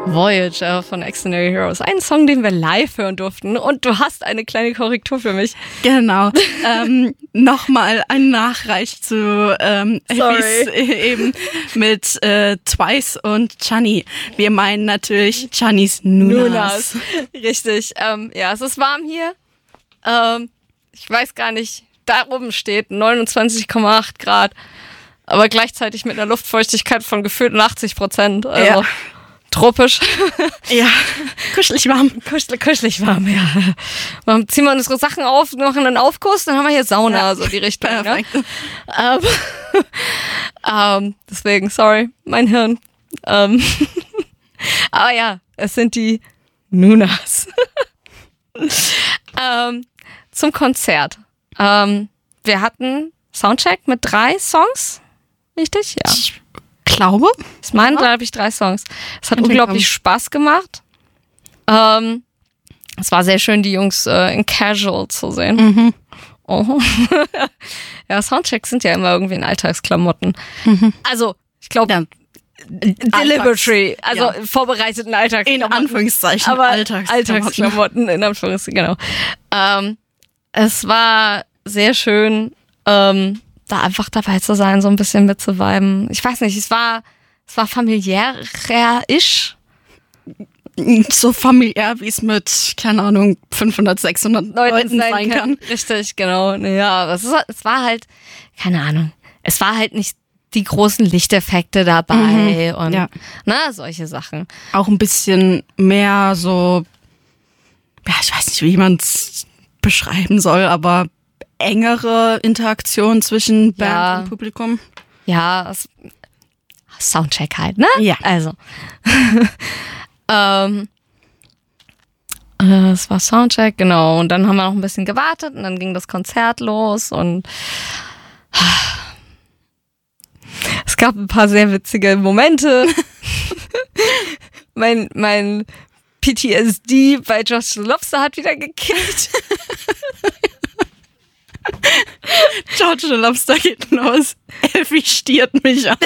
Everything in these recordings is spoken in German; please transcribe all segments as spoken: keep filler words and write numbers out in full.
Voyager von Extraordinary Heroes. Ein Song, den wir live hören durften. Und du hast eine kleine Korrektur für mich. Genau. ähm, Nochmal ein Nachreich zu ähm, Elvis eben mit äh, Twice und Chani. Wir meinen natürlich Chanis Nunas. Nunas. Richtig. Ähm, ja, es ist warm hier. Ähm, ich weiß gar nicht, da oben steht neunundzwanzig Komma acht Grad. Aber gleichzeitig mit einer Luftfeuchtigkeit von gefühlten achtzig Prozent. Also ja. Tropisch. Ja, kuschelig warm. Kuschelig, kuschelig warm, ja. Dann ziehen wir unsere Sachen auf, machen einen Aufguss, dann haben wir hier Sauna, ja. So die Richtung. Perfekt. Ne? Ähm, ähm, deswegen, sorry, mein Hirn. Ähm, aber ja, es sind die Nunas. ähm, zum Konzert. Ähm, wir hatten Soundcheck mit drei Songs, richtig? Ja. Ich glaube. Ich meine, glaube ich, drei Songs. Es hat unglaublich Spaß gemacht. Ähm, es war sehr schön, die Jungs äh, in Casual zu sehen. Mhm. Oh. Ja, Soundchecks sind ja immer irgendwie in Alltagsklamotten. Mhm. Also, ich glaube, ja. Deliberatory, also ja. vorbereiteten Alltagsklamotten. In Anführungszeichen. Aber Alltagsklamotten. Alltagsklamotten, in Anführungszeichen, genau. Ähm, es war sehr schön, ähm, da einfach dabei zu sein, so ein bisschen mitzuviben. Ich weiß nicht, es war, es war familiär-isch. So familiär, wie es mit, keine Ahnung, fünfhundert, sechshundert Leuten, Leuten sein, sein kann. kann. Richtig, genau. Ja, aber es, ist, es war halt, keine Ahnung, es war halt nicht die großen Lichteffekte dabei mhm, und ja. na, solche Sachen. Auch ein bisschen mehr so, ja, ich weiß nicht, wie man es beschreiben soll, aber engere Interaktion zwischen Band ja. und Publikum. Ja, es, Soundcheck halt, ne? Ja. Also. ähm, äh, es war Soundcheck, genau. Und dann haben wir noch ein bisschen gewartet und dann ging das Konzert los und es gab ein paar sehr witzige Momente. mein, mein P T S D bei Josh the Lobster hat wieder gekickt. George the Lobster geht los. Elfie stiert mich an.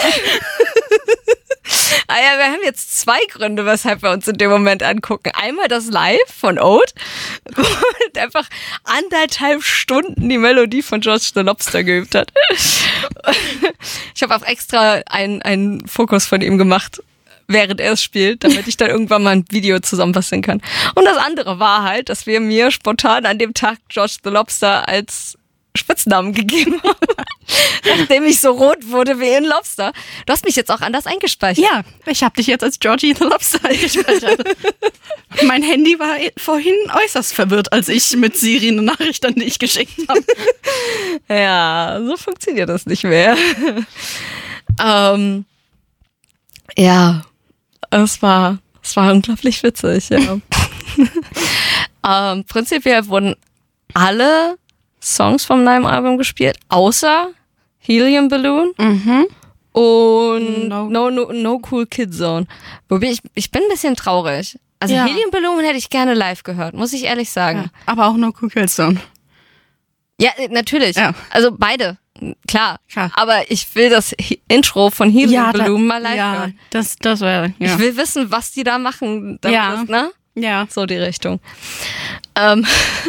Ah ja, wir haben jetzt zwei Gründe, weshalb wir uns in dem Moment angucken. Einmal das Live von Ode, wo er einfach anderthalb Stunden die Melodie von George the Lobster geübt hat. Ich habe auch extra einen, einen Fokus von ihm gemacht, während er es spielt, damit ich dann irgendwann mal ein Video zusammenfassen kann. Und das andere war halt, dass wir mir spontan an dem Tag George the Lobster als Spitznamen gegeben haben, nachdem ich so rot wurde wie ein Lobster. Du hast mich jetzt auch anders eingespeichert. Ja, ich habe dich jetzt als Georgie the Lobster eingespeichert. Mein Handy war vorhin äußerst verwirrt, als ich mit Siri eine Nachricht an dich geschickt habe. Ja, so funktioniert das nicht mehr. ähm, ja, es war, es war unglaublich witzig. Ja. ähm, prinzipiell wurden alle Songs vom neuen Album gespielt, außer Helium Balloon mhm. und no. No, no, no Cool Kid Zone. Wobei ich, ich bin ein bisschen traurig. Also ja. Helium Balloon hätte ich gerne live gehört, muss ich ehrlich sagen. Ja, aber auch No Cool Kid Zone. Ja, natürlich. Ja. Also beide, klar. klar. Aber ich will das Intro von Helium ja, Balloon da, mal live ja, hören. Das, das wäre. Ja. Ich will wissen, was die da machen. Ja. Das, ne? Ja. So die Richtung. Ähm.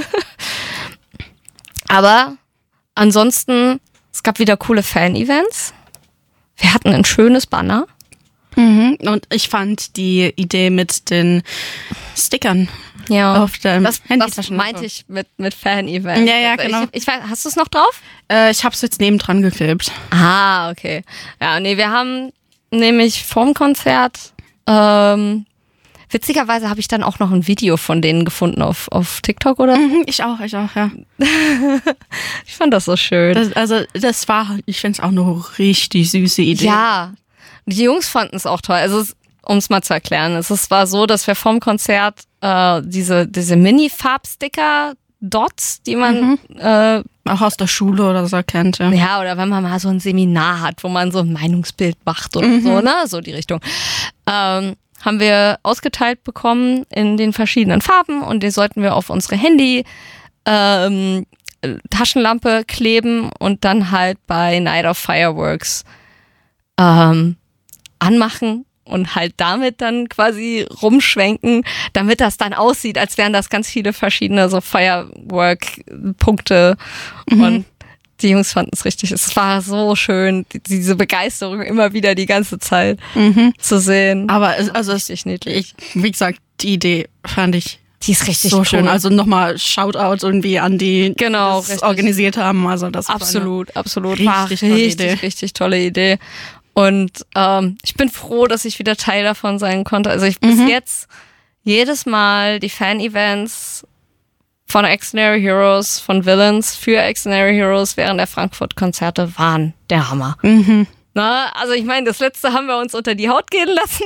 Aber ansonsten, es gab wieder coole Fan-Events. Wir hatten ein schönes Banner. Mhm. Und ich fand die Idee mit den Stickern ja. auf dem das, Handy. Das meinte ich mit, mit Fan-Events. Ja, ja, genau. Ich, ich weiß, hast du es noch drauf? Äh, ich habe es jetzt nebendran geklebt. Ah, okay. Ja, nee, wir haben nämlich vorm Konzert ähm, witzigerweise habe ich dann auch noch ein Video von denen gefunden auf, auf TikTok oder? Mhm, ich auch, ich auch, ja. Ich fand das so schön. Das, also das war, ich finde es auch eine richtig süße Idee. Ja, die Jungs fanden es auch toll. Also um es mal zu erklären, es war so, dass wir vorm Konzert äh, diese, diese Mini-Farbsticker Dots, die man mhm. äh, auch aus der Schule oder so kennt, ja. Ja, oder wenn man mal so ein Seminar hat, wo man so ein Meinungsbild macht oder mhm. so, ne? So die Richtung. Ähm, haben wir ausgeteilt bekommen in den verschiedenen Farben und die sollten wir auf unsere Handy ähm, Taschenlampe kleben und dann halt bei Night of Fireworks ähm, anmachen und halt damit dann quasi rumschwenken, damit das dann aussieht, als wären das ganz viele verschiedene so Firework-Punkte Mhm. und die Jungs fanden es richtig. Es war so schön, die- diese Begeisterung immer wieder die ganze Zeit Mhm. zu sehen. Aber es, also es, richtig niedlich. ich, wie gesagt, die Idee fand ich Die ist richtig so cool. schön. Also nochmal Shoutout irgendwie an die, Genau, die das richtig. organisiert haben. Also das war Absolut, absolut. richtig War tolle richtig, Idee. richtig tolle Idee. Und ähm, ich bin froh, dass ich wieder Teil davon sein konnte. Also ich bis Mhm. jetzt jedes Mal die Fan-Events von Extraordinary Heroes, von Villains für Extraordinary Heroes während der Frankfurt-Konzerte waren der Hammer. eine, mhm. Na, also ich meine, das letzte haben wir uns unter die Haut gehen lassen.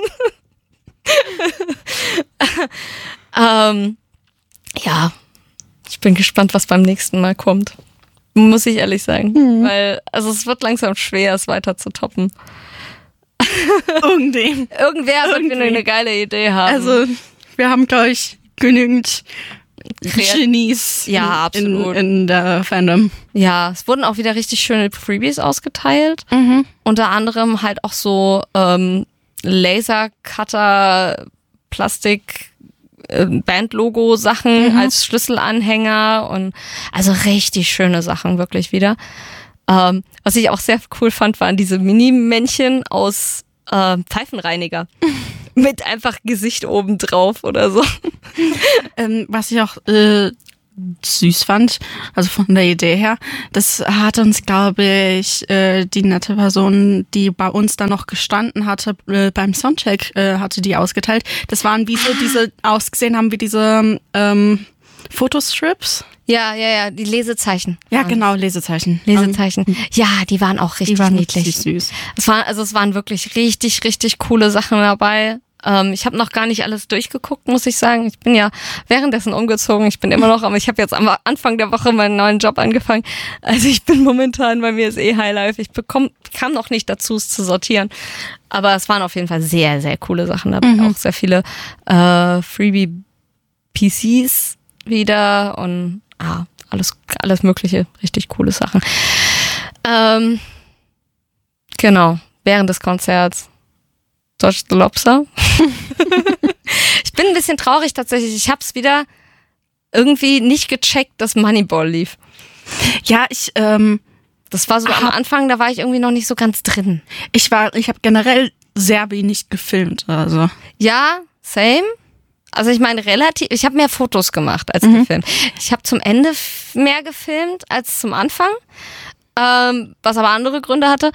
ähm, ja, ich bin gespannt, was beim nächsten Mal kommt. Muss ich ehrlich sagen. Mhm. Weil, also es wird langsam schwer, es weiter zu toppen. Irgendwie. Irgendwer wird Irgendwie. wieder eine geile Idee haben. Also wir haben, glaube ich, genügend Kreat- Genies Ja, in, absolut. in, in der Fandom. ja, es wurden auch wieder richtig schöne Freebies ausgeteilt. Mhm. Unter anderem halt auch so ähm, Lasercutter, Plastik, äh, Bandlogo-Sachen Mhm. als Schlüsselanhänger und also richtig schöne Sachen wirklich wieder. Ähm, was ich auch sehr cool fand, waren diese Mini-Männchen aus äh, Pfeifenreiniger. Mit einfach Gesicht oben drauf oder so. Ähm, was ich auch äh, süß fand, also von der Idee her, das hat uns, glaube ich, äh, die nette Person, die bei uns da noch gestanden hatte, äh, beim Soundcheck, äh, hatte die ausgeteilt. Das waren wie so diese, ausgesehen haben wie diese ähm, Fotostrips. Ja, ja, ja, die Lesezeichen. Ja, waren genau, Lesezeichen. Lesezeichen. Ja, die waren auch richtig Die waren niedlich. richtig süß. Es waren, also es waren wirklich richtig, richtig coole Sachen dabei. Ähm, ich habe noch gar nicht alles durchgeguckt, muss ich sagen. Ich bin ja währenddessen umgezogen. Ich bin immer noch, aber ich habe jetzt am Anfang der Woche meinen neuen Job angefangen. Also ich bin momentan, bei mir ist eh Highlife. Ich bekomme, kam noch nicht dazu, es zu sortieren. Aber es waren auf jeden Fall sehr, sehr coole Sachen dabei. Mhm. Auch sehr viele äh, Freebie-P Cs wieder und ah, alles, alles mögliche, richtig coole Sachen. Ähm, genau, während des Konzerts Dodge the Lobster. Ich bin ein bisschen traurig tatsächlich. Ich habe es wieder irgendwie nicht gecheckt, dass Moneyball lief. Ja, ich, ähm, Das war so am Aha. Anfang, da war ich irgendwie noch nicht so ganz drin. ich war, ich habe generell sehr wenig gefilmt, also. Ja, same. Also ich meine relativ, ich habe mehr Fotos gemacht als Mhm. gefilmt. Ich habe zum Ende f- mehr gefilmt als zum Anfang, ähm, was aber andere Gründe hatte.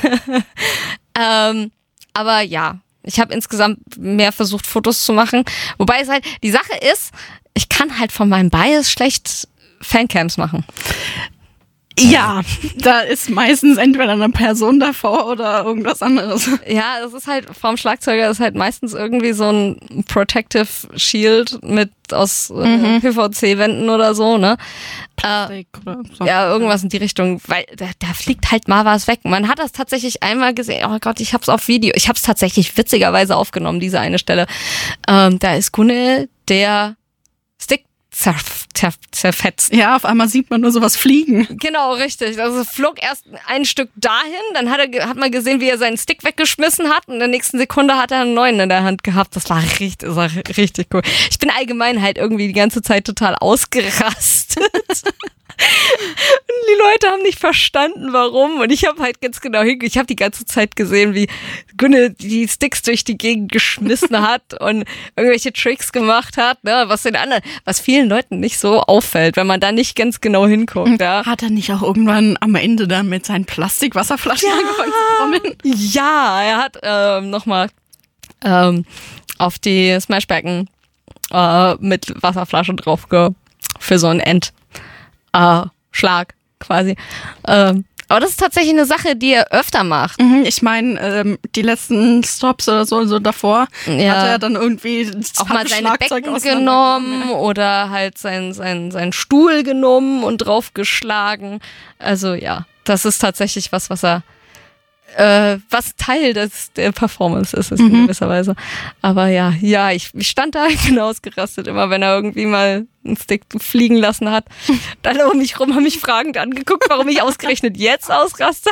ähm, aber ja, ich habe insgesamt mehr versucht, Fotos zu machen. Wobei es halt, die Sache ist, ich kann halt von meinem Bias schlecht Fancams machen. Ja, da ist meistens entweder eine Person davor oder irgendwas anderes. Ja, das ist halt, vom Schlagzeuger ist halt meistens irgendwie so ein Protective Shield mit aus Mhm. äh, P V C-Wänden oder so, ne? Äh, Oder so. ja, irgendwas in die Richtung, weil da, da fliegt halt mal was weg. Man hat das tatsächlich einmal gesehen, oh Gott, ich hab's auf Video, ich hab's tatsächlich witzigerweise aufgenommen, diese eine Stelle. Ähm, da ist Gunne der Stick zerf zerf zerfetzt. Ja, auf einmal sieht man nur sowas fliegen. Genau, richtig. Also es flog erst ein Stück dahin, dann hat, er, ge- hat man gesehen, wie er seinen Stick weggeschmissen hat und in der nächsten Sekunde hat er einen neuen in der Hand gehabt. Das war richtig, das war richtig cool. Ich bin allgemein halt irgendwie die ganze Zeit total ausgerastet. Und die Leute haben nicht verstanden, warum. Und ich habe halt ganz genau hinge... Ich habe die ganze Zeit gesehen, wie Gunne die Sticks durch die Gegend geschmissen hat und irgendwelche Tricks gemacht hat, ne, was den anderen, was vielen Leuten nicht so auffällt, wenn man da nicht ganz genau hinguckt, ja. Hat er nicht auch irgendwann am Ende dann mit seinen Plastikwasserflaschen angefangen zu trommeln? Ja, er hat ähm, nochmal ähm, auf die Smashbacken äh, mit Wasserflasche drauf ge für so einen End. Äh, Schlag quasi. Ähm, aber das ist tatsächlich eine Sache, die er öfter macht. Mhm, ich meine, ähm, die letzten Stops oder so, so davor Ja. hat er dann irgendwie das Auch mal halbe seine Schlagzeug Becken auseinandergenommen. genommen oder halt sein, sein, sein Stuhl genommen und draufgeschlagen. Also ja, das ist tatsächlich was, was er äh, was Teil des, der Performance ist, ist in Mhm. gewisser Weise. Aber ja, ja, ich, ich stand da, ich bin ausgerastet, immer wenn er irgendwie mal einen Stick fliegen lassen hat. Dann um mich rum haben mich fragend angeguckt, warum ich ausgerechnet jetzt ausraste.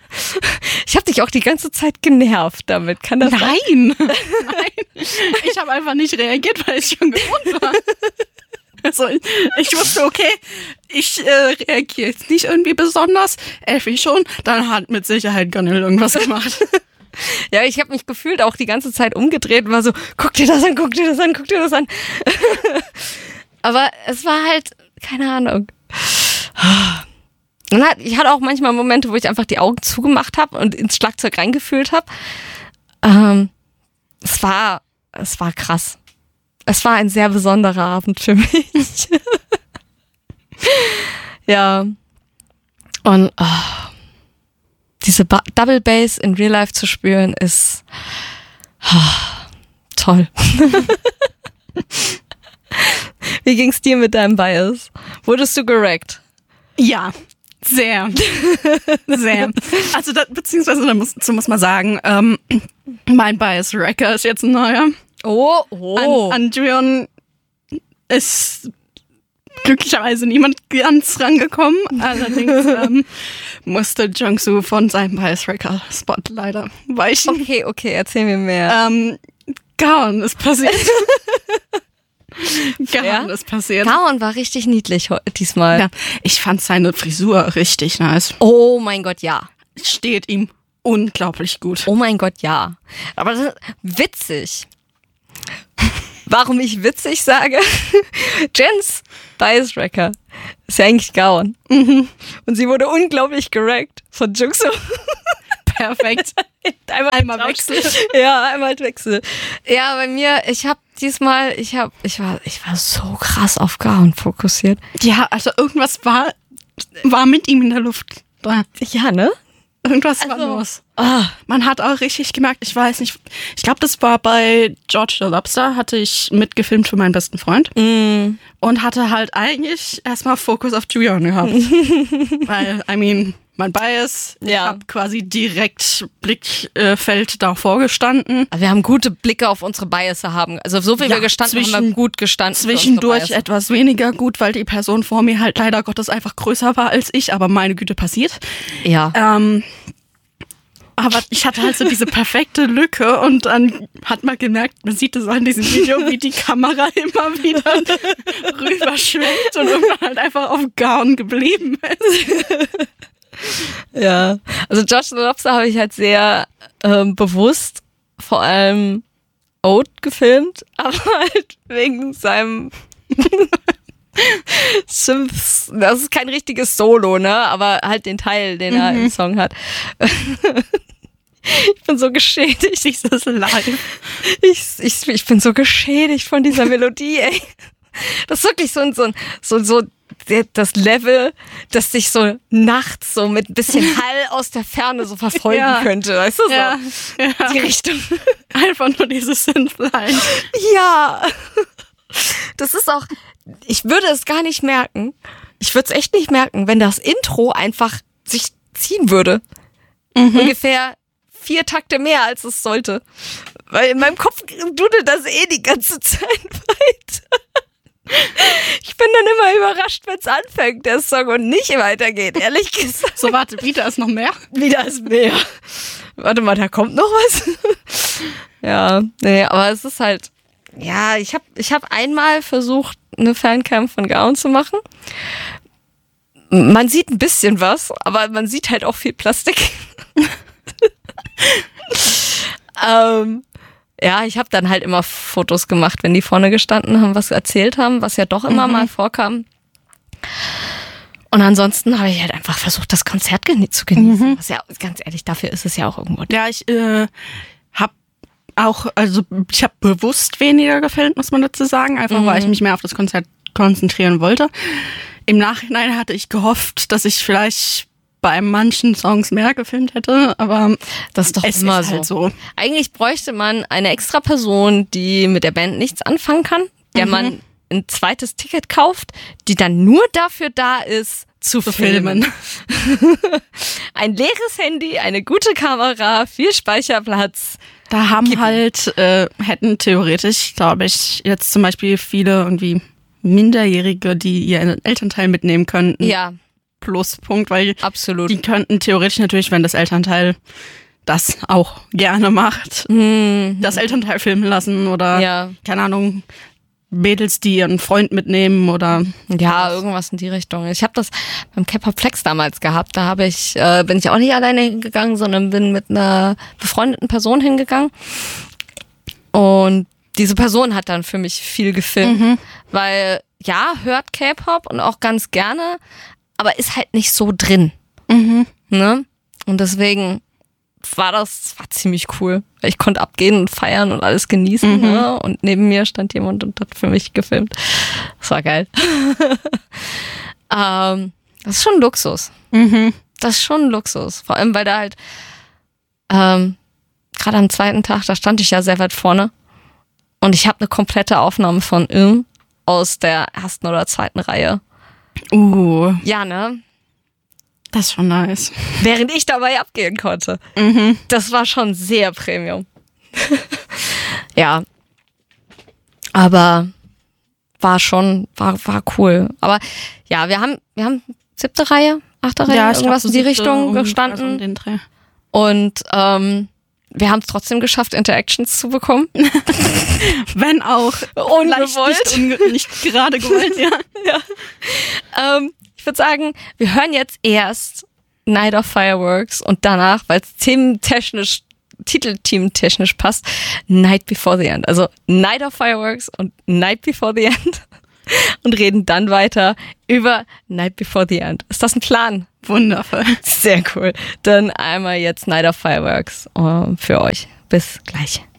Ich habe dich auch die ganze Zeit genervt damit. Kann das Nein, sein? nein. Ich habe einfach nicht reagiert, weil ich schon gewohnt war. Also ich, ich wusste, okay, ich äh, reagiere jetzt nicht irgendwie besonders. Elfie schon, dann hat mit Sicherheit Gonil irgendwas gemacht. Ja, ich habe mich gefühlt auch die ganze Zeit umgedreht und war so, guck dir das an, guck dir das an, guck dir das an. Aber es war halt, keine Ahnung. Und hat, ich hatte auch manchmal Momente, wo ich einfach die Augen zugemacht habe und ins Schlagzeug reingefühlt habe. Ähm, es war, es war krass. Es war ein sehr besonderer Abend für mich. Ja. Und oh, diese ba- Double Bass in Real Life zu spüren, ist oh, toll. Wie ging's dir mit deinem Bias? Wurdest du gerackt? Ja, sehr. Sehr. Also, da, beziehungsweise, da muss, so muss man sagen, ähm, mein Bias-Wrecker ist jetzt ein neuer. Oh, oh. An, an Juyeon ist glücklicherweise niemand ganz rangekommen. Allerdings ähm, musste Jungsu von seinem Bias-Wrecker-Spot leider weichen. Okay, okay, erzähl mir mehr. Ähm, Gaon ist passiert. Gaon Ja? ist passiert. Gaon war richtig niedlich heu- diesmal. Ja, ich fand seine Frisur richtig nice. Oh mein Gott, ja. Steht ihm unglaublich gut. Oh mein Gott, ja. Aber das ist witzig. Warum ich witzig sage? Jens Bias Wrecker ist ja eigentlich Gaon. Mhm. Und sie wurde unglaublich gerackt von Jungsu. Perfekt. Einmal, Einmal getauscht. Wechsel. Ja, einmal Wechsel. Ja, bei mir, ich habe diesmal, ich habe, ich war, ich war so krass auf Gaon fokussiert. Ja, also irgendwas war, war mit ihm in der Luft. Da. Ja, ne? Irgendwas war Also, los. Ah, Man hat auch richtig gemerkt, ich weiß nicht, ich glaube, das war bei George the Lobster, hatte ich mitgefilmt für meinen besten Freund mm, und hatte halt eigentlich erstmal Fokus auf Juyeon gehabt. Weil, I mean, mein Bias, ich Ja. habe quasi direkt Blickfeld davor gestanden. wir haben gute Blicke auf unsere Biasse haben. Also so wie Ja, wir gestanden haben, haben zwischen- wir gut gestanden. für unsere Zwischendurch Biasse. etwas weniger gut, weil die Person vor mir halt leider Gottes einfach größer war als ich, aber meine Güte passiert. Ja. Ähm, aber ich hatte halt so diese perfekte Lücke und dann hat man gemerkt, man sieht es an diesem Video, wie die Kamera immer wieder rüberschwenkt und irgendwann halt einfach auf Gaon geblieben ist. Ja, also George the Lobster habe ich halt sehr ähm, bewusst vor allem Oat gefilmt, aber halt wegen seinem Synths. Das ist kein richtiges Solo, ne? Aber halt den Teil, den er im Song hat. Ich bin so geschädigt. Dieses Live. Ich, ich, ich bin so geschädigt von dieser Melodie, ey. Das ist wirklich so ein, so ein, so, so der, das Level, das dich so nachts so mit ein bisschen Hall aus der Ferne so verfolgen Ja. könnte, weißt du so? Ja, ja. Die Richtung. Einfach nur dieses Synth-Line. Ja. Das ist auch, ich würde es gar nicht merken. Ich würde es echt nicht merken, wenn das Intro einfach sich ziehen würde. Mhm. Ungefähr vier Takte mehr, als es sollte. Weil in meinem Kopf dudelt das eh die ganze Zeit weiter. Ich bin dann immer überrascht, wenn es anfängt, der Song, und nicht weitergeht, ehrlich gesagt. So, warte, wieder ist noch mehr. Wieder ist mehr. Warte mal, da kommt noch was. Ja, nee, aber es ist halt, ja, ich habe ich hab einmal versucht, eine Fancam von Gaon zu machen. Man sieht ein bisschen was, aber man sieht halt auch viel Plastik. ähm, ja, ich habe dann halt immer Fotos gemacht, wenn die vorne gestanden haben, was erzählt haben, was ja doch immer Mhm. mal vorkam. Und ansonsten habe ich halt einfach versucht, das Konzert geni- zu genießen. Mhm. Was ja, ganz ehrlich, dafür ist es ja auch irgendwo. Ja, ich äh, habe auch, also ich habe bewusst weniger gefilmt, muss man dazu sagen, einfach weil ich mich mehr auf das Konzert konzentrieren wollte. Im Nachhinein hatte ich gehofft, dass ich vielleicht bei manchen Songs mehr gefilmt hätte, aber Das ist doch es immer ist halt so. Eigentlich bräuchte man eine extra Person, die mit der Band nichts anfangen kann, der Mhm. man ein zweites Ticket kauft, die dann nur dafür da ist, zu, Zu filmen. filmen. Ein leeres Handy, eine gute Kamera, viel Speicherplatz. Da haben Gib ihm. halt, äh, hätten theoretisch, glaube ich, jetzt zum Beispiel viele irgendwie Minderjährige, die ihren Elternteil mitnehmen könnten, Ja, Pluspunkt, weil Absolut. die könnten theoretisch natürlich, wenn das Elternteil das auch gerne macht, Mhm. das Elternteil filmen lassen oder, Ja. keine Ahnung, Mädels, die ihren Freund mitnehmen oder... Ja, irgendwas in die Richtung. Ich habe das beim Kepperplex damals gehabt. Da habe ich, äh, bin ich auch nicht alleine hingegangen, sondern bin mit einer befreundeten Person hingegangen. Und diese Person hat dann für mich viel gefilmt. Mhm. Weil, ja, hört K-Pop und auch ganz gerne, aber ist halt nicht so drin. Mhm. Ne? Und deswegen war das war ziemlich cool. Ich konnte abgehen und feiern und alles genießen. Mhm. Ne? Und neben mir stand jemand und hat für mich gefilmt. Das war geil. ähm, das ist schon Luxus. Mhm. Das ist schon Luxus. Vor allem, weil da halt ähm, gerade am zweiten Tag, da stand ich ja sehr weit vorne. Und ich habe eine komplette Aufnahme von ihm aus der ersten oder zweiten Reihe. Uh, Ja, ne? das ist schon nice. Während ich dabei abgehen konnte. Mhm. Das war schon sehr Premium. Ja. Aber war schon, war, war cool. Aber ja, wir haben, wir haben siebte Reihe, achte Reihe, Ja, ich irgendwas glaub, in die so Richtung siebte, gestanden. um den Dreh. Und ähm, wir haben es trotzdem geschafft, Interactions zu bekommen. Wenn auch Ungewollt. Nicht, unge nicht gerade gewollt, ja. Ähm, ich würde sagen, wir hören jetzt erst Night of Fireworks und danach, weil es thementechnisch, titelteamtechnisch passt, Night Before the End. Also Night of Fireworks und Night Before the End und reden dann weiter über Night Before the End. Ist das ein Plan? Wundervoll. Sehr cool. Dann einmal jetzt Night of Fireworks äh, für euch. Bis gleich.